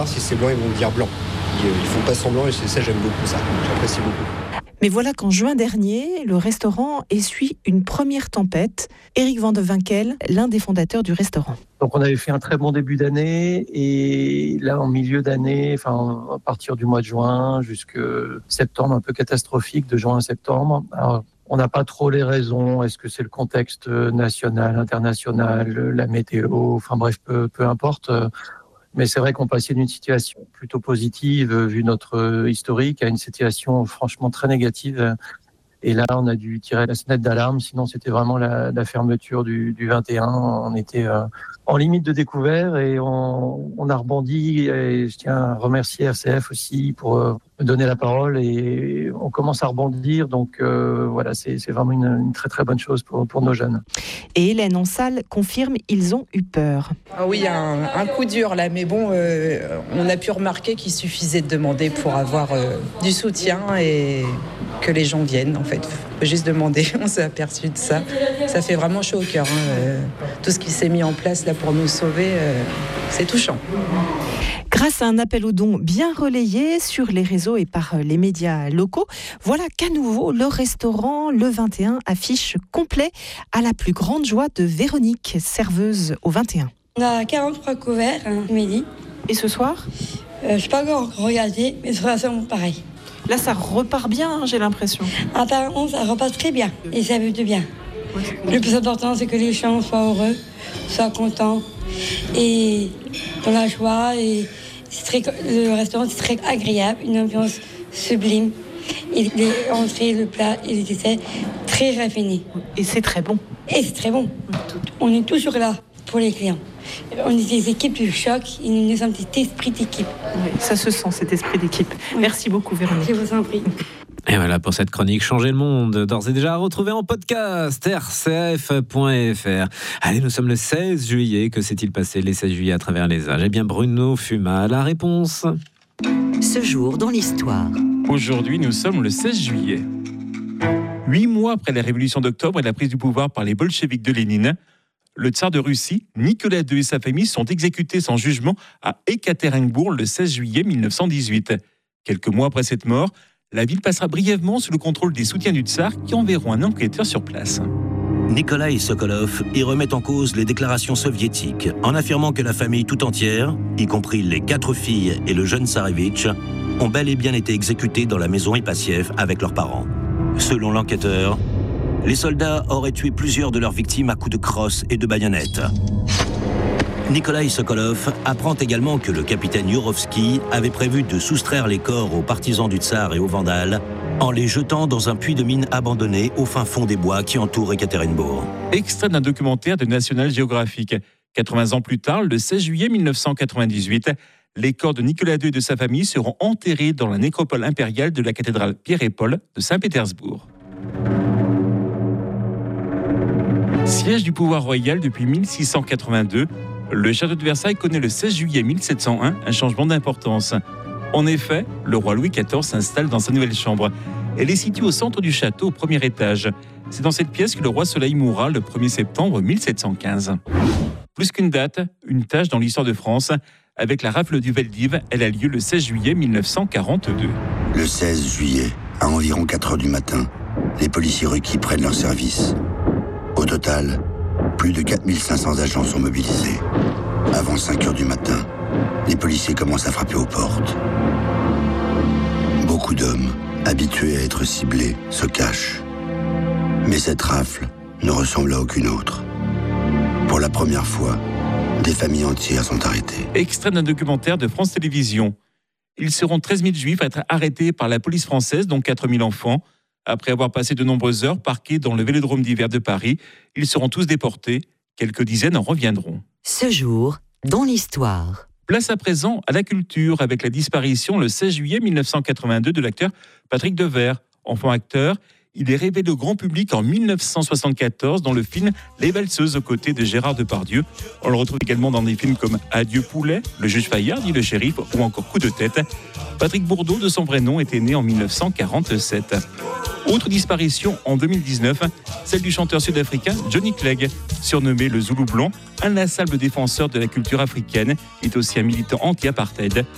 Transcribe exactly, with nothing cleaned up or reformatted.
Si c'est blanc, ils vont dire blanc. Ils, ils font pas semblant et c'est ça, j'aime beaucoup ça. J'apprécie beaucoup. Mais voilà qu'en juin dernier, le restaurant essuie une première tempête. Éric Van de Winkel, l'un des fondateurs du restaurant. Donc on avait fait un très bon début d'année et là en milieu d'année, enfin à partir du mois de juin jusqu'à septembre, un peu catastrophique de juin à septembre. Alors, on n'a pas trop les raisons. Est-ce que c'est le contexte national, international, la météo, enfin bref, peu, peu importe. Mais c'est vrai qu'on passait d'une situation plutôt positive, vu notre historique, à une situation franchement très négative. Et là, on a dû tirer la sonnette d'alarme, sinon c'était vraiment la, la fermeture du, du vingt et un. On était euh, en limite de découvert et on, on a rebondi. Et je tiens à remercier R C F aussi pour euh, me donner la parole et on commence à rebondir. Donc euh, voilà, c'est, c'est vraiment une, une très très bonne chose pour, pour nos jeunes. Et Hélène en salle confirme, ils ont eu peur. Ah oui, un, un coup dur là, mais bon, euh, on a pu remarquer qu'il suffisait de demander pour avoir euh, du soutien et que les gens viennent en fait. Il faut juste demander, on s'est aperçu de ça. Ça fait vraiment chaud au cœur. Hein. Euh, tout ce qui s'est mis en place là pour nous sauver, euh, c'est touchant. Grâce à un appel aux dons bien relayé sur les réseaux et par les médias locaux, voilà qu'à nouveau le restaurant Le vingt et un affiche complet à la plus grande joie de Véronique, serveuse au vingt et un. On a quarante-trois couverts hein, midi. Et ce soir euh, Je ne sais pas encore regarder, mais ce sera sûrement pareil. Là, ça repart bien, hein, j'ai l'impression. Apparemment, ça repart très bien et ça veut de bien. Le plus important, c'est que les gens soient heureux, soient contents et dans la joie. Et c'est très, le restaurant, c'est très agréable, une ambiance sublime. Et les entrées, le plat et les desserts, très raffinés. Et c'est très bon. Et c'est très bon. On est toujours là pour les clients. On est des équipes du choc, et nous sommes cet esprit d'équipe. Oui, ça se sent, cet esprit d'équipe. Oui. Merci beaucoup, Véronique. Je vous en prie. Et voilà pour cette chronique Changer le monde, d'ores et déjà à retrouver en podcast, r c f point f r. Allez, nous sommes le seize juillet. Que s'est-il passé les seize juillet à travers les âges ? Eh bien, Bruno Fuma a la réponse. Ce jour dans l'histoire. Aujourd'hui, nous sommes le seize juillet. Huit mois après la révolution d'octobre et la prise du pouvoir par les bolcheviks de Lénine, le tsar de Russie, Nicolas deux et sa famille sont exécutés sans jugement à Ekaterinbourg le seize juillet mille neuf cent dix-huit. Quelques mois après cette mort, la ville passera brièvement sous le contrôle des soutiens du tsar qui enverront un enquêteur sur place. Nikolai Sokolov y remet en cause les déclarations soviétiques en affirmant que la famille tout entière, y compris les quatre filles et le jeune tsarevitch, ont bel et bien été exécutés dans la maison Ipatiev avec leurs parents. Selon l'enquêteur, les soldats auraient tué plusieurs de leurs victimes à coups de crosse et de baïonnettes. Nikolai Sokolov apprend également que le capitaine Yurovsky avait prévu de soustraire les corps aux partisans du tsar et aux vandales en les jetant dans un puits de mine abandonné au fin fond des bois qui entourent Ekaterinbourg. Extrait d'un documentaire de National Geographic. quatre-vingts ans plus tard, le seize juillet mille neuf cent quatre-vingt-dix-huit, les corps de Nicolas deux et de sa famille seront enterrés dans la nécropole impériale de la cathédrale Pierre et Paul de Saint-Pétersbourg. Siège du pouvoir royal depuis mille six cent quatre-vingt-deux, le château de Versailles connaît le seize juillet mille sept cent un un changement d'importance. En effet, le roi Louis quatorze s'installe dans sa nouvelle chambre. Elle est située au centre du château, au premier étage. C'est dans cette pièce que le roi Soleil mourra le premier septembre mille sept cent quinze. Plus qu'une date, une tâche dans l'histoire de France. Avec la rafle du Veldiv, elle a lieu le seize juillet mille neuf cent quarante-deux. Le seize juillet, à environ quatre heures du matin, les policiers requis prennent leur service. Au total, plus de quatre mille cinq cents agents sont mobilisés. Avant cinq heures du matin, les policiers commencent à frapper aux portes. Beaucoup d'hommes, habitués à être ciblés, se cachent. Mais cette rafle ne ressemble à aucune autre. Pour la première fois, des familles entières sont arrêtées. Extrait d'un documentaire de France Télévisions. Ils seront treize mille juifs à être arrêtés par la police française, dont quatre mille enfants. Après avoir passé de nombreuses heures parqués dans le Vélodrome d'hiver de Paris, ils seront tous déportés. Quelques dizaines en reviendront. Ce jour, dans l'histoire. Place à présent à la culture, avec la disparition le seize juillet mille neuf cent quatre-vingt-deux de l'acteur Patrick Devers. Enfant acteur, il est révélé au grand public en mille neuf cent soixante-quatorze dans le film Les Valseuses aux côtés de Gérard Depardieu. On le retrouve également dans des films comme Adieu Poulet, Le Juge Fayard, dit le shérif, ou encore Coup de tête. Patrick Bourdeau, de son vrai nom, était né en mille neuf cent quarante-sept. Autre disparition en deux mille dix-neuf, celle du chanteur sud-africain Johnny Clegg, surnommé le Zoulou Blanc, inlassable défenseur de la culture africaine, est aussi un militant anti-apartheid.